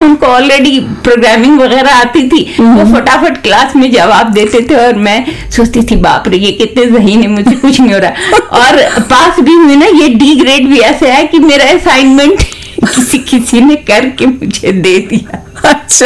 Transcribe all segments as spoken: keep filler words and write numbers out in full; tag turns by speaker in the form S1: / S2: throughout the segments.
S1: उनको already programming वगैरह आती थी, वो फटाफट क्लास में जवाब देते थे और मैं सोचती थी बाप रे ये कितने ज़हीन है, मुझे कुछ नहीं हो रहा। और पास भी हुई ना, ये डी ग्रेड भी ऐसे है कि मेरा असाइनमेंट किसी किसी ने करके मुझे दे दिया।
S2: अच्छा,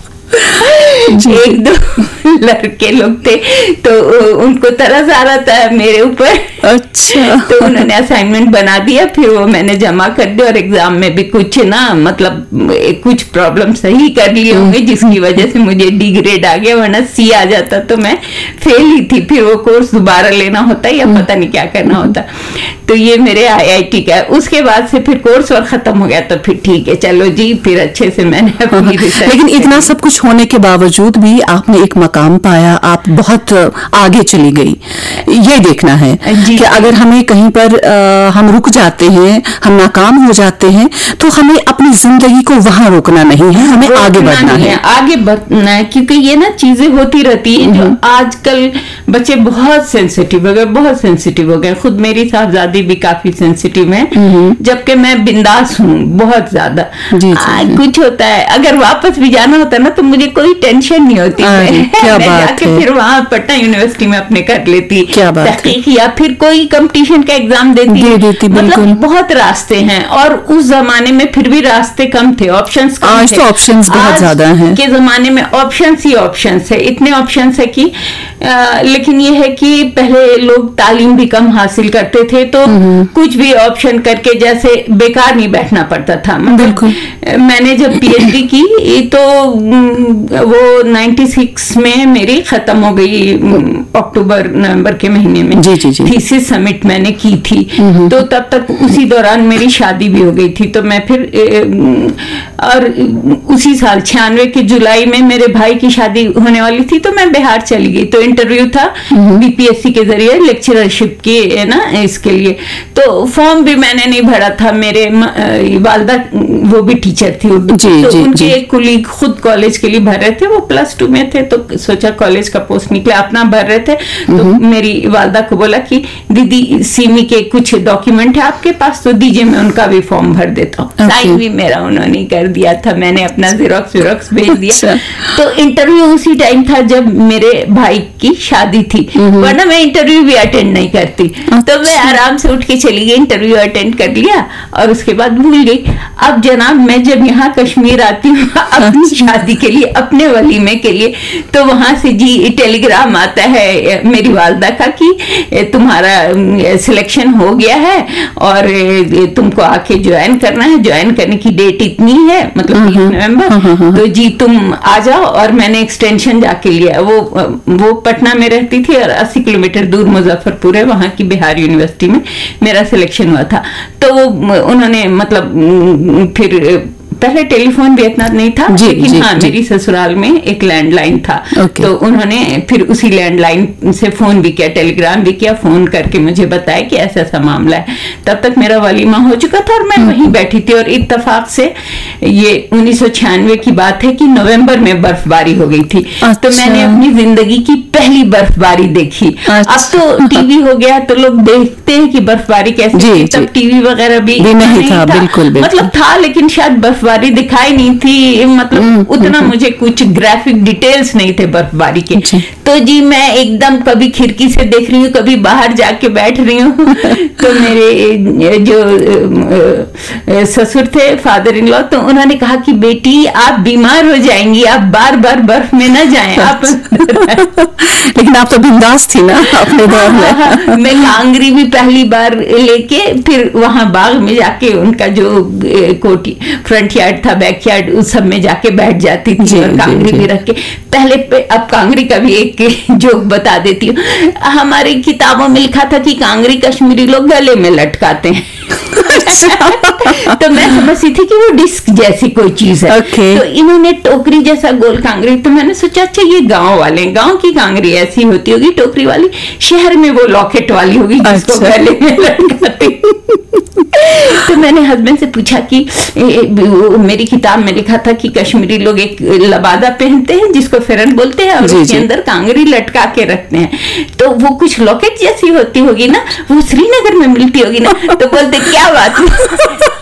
S1: एक दो लड़के लोग थे तो उनको तरस आ रहा था मेरे ऊपर।
S2: अच्छा,
S1: तो उन्होंने असाइनमेंट बना दिया, फिर वो मैंने जमा कर दिया और एग्जाम में भी कुछ ना मतलब कुछ प्रॉब्लम सही कर लिए होंगे जिसकी वजह से मुझे डी ग्रेड आ गया, वरना सी आ जाता तो मैं फेल ही थी। फिर वो कोर्स दोबारा लेना होता या पता नहीं क्या करना होता। तो ये मेरे आई आई टी का। उसके बाद से फिर कोर्स और खत्म हो गया, तो फिर ठीक है चलो जी, फिर अच्छे से मैंने अपनी रिसर्च।
S2: लेकिन इतना सब कुछ होने के बावजूद भी आपने एक मकाम पाया, आप बहुत आगे चली गई। ये देखना है कि अगर हमें कहीं पर आ, हम रुक जाते हैं, हम नाकाम हो जाते हैं, तो हमें अपनी जिंदगी को वहां रोकना नहीं है, हमें आगे बढ़ना है,
S1: आगे बढ़ना है। क्योंकि ये ना चीजें होती रहती है जो आजकल बच्चे बहुत सेंसिटिव हो गए, बहुत सेंसिटिव हो गए। खुद मेरी साहबजादी भी काफी सेंसिटिव है, जबकि मैं बिंदास हूँ बहुत ज्यादा। कुछ होता है, अगर वापस भी जाना होता है ना तो मुझे कोई टेंशन नहीं होती।
S2: क्या
S1: मैं
S2: बात
S1: जाके
S2: है।
S1: फिर वहां पटना यूनिवर्सिटी में अपने कर लेती,
S2: क्या बात है।
S1: तहकीक या फिर कोई कंपटीशन का एग्जाम देती,
S2: दे देती
S1: मतलब बहुत रास्ते हैं। और उस जमाने में फिर भी रास्ते कम थे, ऑप्शंस कम
S2: आज
S1: थे।
S2: तो ऑप्शंस बहुत ज्यादा हैं।
S1: के जमाने में ऑप्शंस ही ऑप्शंस है, इतने ऑप्शंस है कि आ, लेकिन ये है कि पहले लोग तालीम भी कम हासिल करते थे, तो कुछ भी ऑप्शन करके जैसे बेकार नहीं बैठना पड़ता था।
S2: बिल्कुल।
S1: मैंने जब पीएचडी की तो वो छियानवे में मेरी खत्म हो गई, अक्टूबर नवंबर के महीने में।
S2: जी जी जी।
S1: थीसिस सबमिट मैंने की थी, तो तब तक उसी दौरान मेरी शादी भी हो गई थी। तो मैं फिर और उसी साल छियानवे के जुलाई में मेरे भाई की शादी होने वाली थी, तो मैं बिहार चली गई। तो इंटरव्यू था बीपीएससी के जरिए लेक्चरशिप की है ना, इसके लिए। तो फॉर्म भी मैंने नहीं भरा था। मेरे वालदा वो भी टीचर थी उर्दू, तो जी, उनके एक कुलीग खुद कॉलेज के लिए भर रहे थे, वो प्लस टू में थे, तो सोचा कॉलेज का पोस्ट निकला, अपना भर रहे थे। तो मेरी वालदा को बोला कि दीदी सीमी के कुछ डॉक्यूमेंट है आपके पास, तो दीजिए मैं उनका भी फॉर्म भर देता हूँ। साइन भी मेरा उन्होंने कर दिया था, मैंने अपना जेरोक्स वेरोक्स भेज दिया। तो इंटरव्यू उसी टाइम था जब मेरे भाई की शादी थी, वरना मैं इंटरव्यू भी अटेंड नहीं करती। तो मैं आराम से उठ के चली गई, इंटरव्यू अटेंड कर लिया और उसके बाद भूल गई। अब जनाब मैं जब यहाँ कश्मीर आती हूँ अपनी शादी के लिए, अपने वलीमे के लिए, तो वहां से जी टेलीग्राम आता है मेरी वालदा का कि तुम्हारा सिलेक्शन हो गया है और तुमको आके ज्वाइन करना है, ज्वाइन करने की डेट इतनी है, मतलब तीस नवंबर, तो जी तुम आ जाओ। और मैंने एक्सटेंशन जाके लिया। वो वो पटना में रहती थी और अस्सी किलोमीटर दूर मुजफ्फरपुर है, वहां की बिहार यूनिवर्सिटी में मेरा सिलेक्शन हुआ था। तो उन्होंने मतलब फिर पहले टेलीफोन भी इतना नहीं था,
S2: जी,
S1: लेकिन
S2: जी,
S1: हाँ
S2: जी.
S1: मेरी ससुराल में एक लैंडलाइन था।
S2: okay.
S1: तो उन्होंने फिर उसी लैंडलाइन से फोन भी किया, टेलीग्राम भी किया, फोन करके मुझे बताया कि ऐसा ऐसा मामला है। तब तक मेरा वलीमा हो चुका था और मैं वहीं बैठी थी। और इत्तेफाक से ये उन्नीस सौ छियानवे की बात है कि नवंबर में बर्फबारी हो गई थी। अच्छा। तो मैंने अपनी जिंदगी की पहली बर्फबारी देखी। अच्छा। अब तो टीवी हो गया तो लोग देखते हैं कि बर्फबारी कैसे, तब टीवी वगैरह भी
S2: नहीं था, बिल्कुल
S1: मतलब था, लेकिन शायद बर्फबारी दिखाई नहीं थी, मतलब उतना मुझे कुछ ग्राफिक डिटेल्स नहीं थे बर्फबारी के। तो जी मैं एकदम कभी खिड़की से देख रही हूँ, कभी बाहर जाके बैठ रही हूँ। तो मेरे जो ससुर थे, फादर इन लॉ, तो उन्होंने कहा कि बेटी आप बीमार हो जाएंगी, आप बार बार बर्फ में न जाएं आप।
S2: लेकिन आप तो बिंदास थी ना अपने दौर में।
S1: मैं कांगरी भी पहली बार लेके फिर वहां बाग में जाके उनका जो कोठी फ्रंट यार्ड था, बैक यार्ड, उस सब में जाके बैठ जाती थी और कांगरी भी रख के पहले पे। अब कांगरी का भी एक जोक बता देती हूँ। हमारी किताबों में लिखा था कि कांगरी कश्मीरी लोग गले में लटकाते हैं। तो मैं समझती थी कि वो डिस्क जैसी कोई चीज है। okay. तो इन्होंने टोकरी जैसा गोल कांगरी, तो मैंने सोचा अच्छा ये गांव वाले, गांव की कांगरी ऐसी होती होगी टोकरी वाली, शहर में वो लॉकेट वाली होगी जिसको अच्छा। गले में लटकाते। तो मैंने हस्बैंड से पूछा कि ए, ए, मेरी किताब में लिखा था कि कश्मीरी लोग एक लबादा पहनते हैं जिसको फेरन बोलते हैं और उसके अंदर कांगरी लटका के रखते हैं, तो वो कुछ लॉकेट जैसी होती होगी ना, वो श्रीनगर में मिलती होगी ना। तो बोलते क्या बात है।